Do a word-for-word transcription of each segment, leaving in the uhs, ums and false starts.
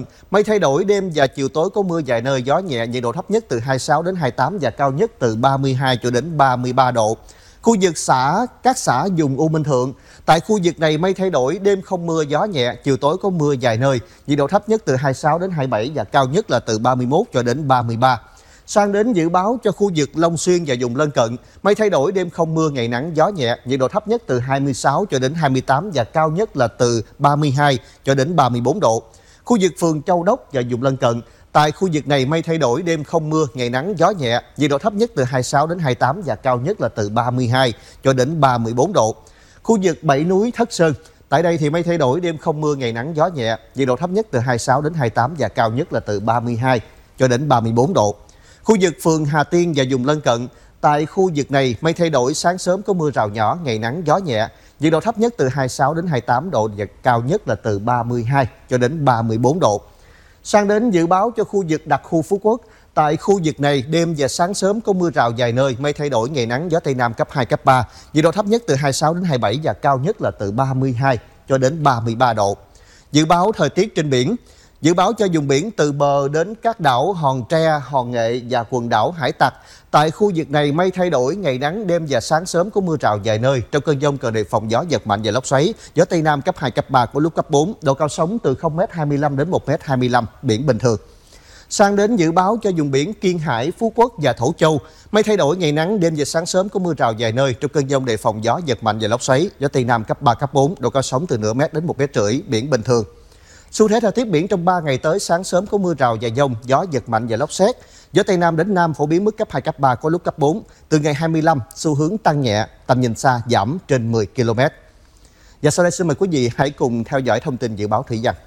cận, mây thay đổi, đêm và chiều tối có mưa vài nơi, gió nhẹ, nhiệt độ thấp nhất từ hai mươi sáu đến hai mươi tám và cao nhất từ ba mươi hai cho đến ba mươi ba độ. Khu vực xã các xã vùng U Minh Thượng, tại khu vực này mây thay đổi, đêm không mưa, gió nhẹ, chiều tối có mưa vài nơi, nhiệt độ thấp nhất từ hai mươi sáu đến hai mươi bảy và cao nhất là từ ba mươi mốt cho đến ba mươi ba. Sang đến dự báo cho khu vực Long Xuyên và vùng lân cận, mây thay đổi, đêm không mưa, ngày nắng, gió nhẹ, nhiệt độ thấp nhất từ hai mươi sáu cho đến hai mươi tám và cao nhất là từ ba mươi hai cho đến ba mươi bốn độ. Khu vực phường Châu Đốc và vùng lân cận, tại khu vực này mây thay đổi, đêm không mưa, ngày nắng, gió nhẹ, nhiệt độ thấp nhất từ hai mươi sáu đến hai mươi tám và cao nhất là từ ba mươi hai cho đến ba mươi bốn độ. Khu vực Bảy Núi, Thất Sơn, tại đây thì mây thay đổi, đêm không mưa, ngày nắng, gió nhẹ, nhiệt độ thấp nhất từ hai mươi sáu đến hai mươi tám và cao nhất là từ ba mươi hai cho đến ba mươi bốn độ. Khu vực phường Hà Tiên và vùng lân cận, tại khu vực này mây thay đổi, sáng sớm có mưa rào nhỏ, ngày nắng, gió nhẹ, nhiệt độ thấp nhất từ hai mươi sáu đến hai mươi tám độ và cao nhất là từ ba mươi hai cho đến ba mươi bốn độ. Sang đến dự báo cho khu vực đặc khu Phú Quốc, tại khu vực này đêm và sáng sớm có mưa rào vài nơi, mây thay đổi, ngày nắng, gió Tây Nam cấp hai, cấp ba, nhiệt độ thấp nhất từ hai mươi sáu đến hai mươi bảy và cao nhất là từ ba mươi hai cho đến ba mươi ba độ. Dự báo thời tiết trên biển, dự báo cho vùng biển từ bờ đến các đảo Hòn Tre, Hòn Nghệ và quần đảo Hải Tặc. Tại khu vực này mây thay đổi, ngày nắng, đêm và sáng sớm có mưa rào vài nơi. Trong cơn dông cần đề phòng gió giật mạnh và lốc xoáy, gió Tây Nam cấp hai, cấp ba, có lúc cấp bốn, độ cao sóng từ không mét hai mươi lăm đến một mét hai mươi lăm, biển bình thường. Sang đến dự báo cho vùng biển Kiên Hải, Phú Quốc và Thổ Châu, mây thay đổi, ngày nắng, đêm và sáng sớm có mưa rào vài nơi. Trong cơn dông đề phòng gió giật mạnh và lốc xoáy, gió Tây Nam cấp ba, cấp bốn, độ cao sóng từ nửa mét đến một mét rưỡi, biển bình thường. Xu thế thời tiết biển trong ba ngày tới, sáng sớm có mưa rào và dông, gió giật mạnh và lốc sét. Gió Tây Nam đến Nam phổ biến mức cấp hai, cấp ba, có lúc cấp bốn. Từ ngày hai mươi lăm, xu hướng tăng nhẹ, tầm nhìn xa giảm trên mười ki lô mét. Và sau đây xin mời quý vị hãy cùng theo dõi thông tin dự báo thủy văn.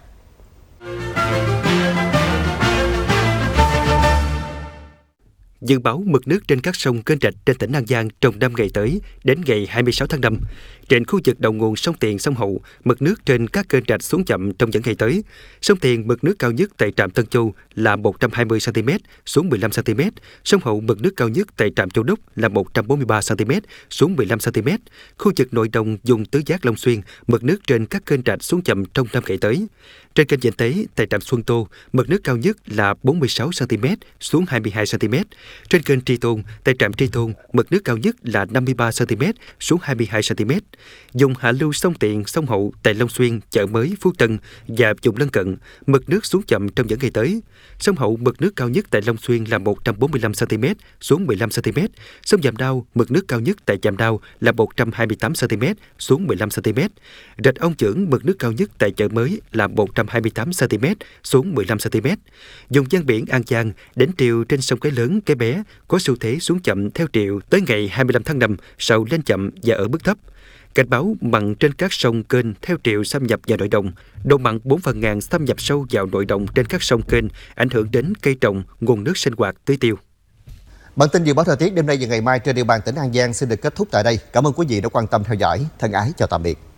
Dự báo mực nước trên các sông kênh rạch trên tỉnh An Giang trong năm ngày tới đến ngày hai mươi sáu tháng năm. Trên khu vực đầu nguồn sông Tiền, sông Hậu, mực nước trên các kênh rạch xuống chậm trong những ngày tới. Sông Tiền mực nước cao nhất tại trạm Tân Châu là một trăm hai mươi xăng ti mét xuống mười lăm xăng ti mét. Sông Hậu mực nước cao nhất tại trạm Châu Đốc là một trăm bốn mươi ba xăng ti mét xuống mười lăm xăng ti mét. Khu vực nội đồng vùng tứ giác Long Xuyên, mực nước trên các kênh rạch xuống chậm trong năm ngày tới. Trên kênh Vĩnh Tế tại trạm Xuân Tô, mực nước cao nhất là bốn mươi sáu xăng ti mét xuống hai mươi hai xăng ti mét. Trên kênh Tri Tôn tại trạm Tri Tôn, mực nước cao nhất là năm mươi ba xăng ti mét xuống hai mươi hai xăng ti mét. Dùng hạ lưu sông Tiền, sông Hậu tại Long Xuyên, Chợ Mới, Phú Tân và vùng lân cận, mực nước xuống chậm trong những ngày tới. Sông Hậu mực nước cao nhất tại Long Xuyên là một trăm bốn mươi lăm xăng ti mét xuống mười lăm xăng ti mét. Sông Vàm Đao mực nước cao nhất tại Vàm Đao là một trăm hai mươi tám xăng ti mét xuống mười lăm xăng ti mét. Rạch Ông Chưởng mực nước cao nhất tại Chợ Mới là một trăm hai mươi tám xăng ti mét xuống mười lăm xăng ti mét. Vùng ven biển An Giang, đỉnh triều trên sông Cái Lớn, Cái Bé có xu thế xuống chậm theo triều tới ngày hai mươi lăm tháng năm, sau lên chậm và ở mức thấp. Cảnh báo mặn trên các sông kênh theo triều xâm nhập vào nội đồng, độ mặn bốn phần ngàn xâm nhập sâu vào nội đồng trên các sông kênh, ảnh hưởng đến cây trồng, nguồn nước sinh hoạt, tưới tiêu. Bản tin dự báo thời tiết đêm nay và ngày mai trên địa bàn tỉnh An Giang xin được kết thúc tại đây. Cảm ơn quý vị đã quan tâm theo dõi. Thân ái chào tạm biệt.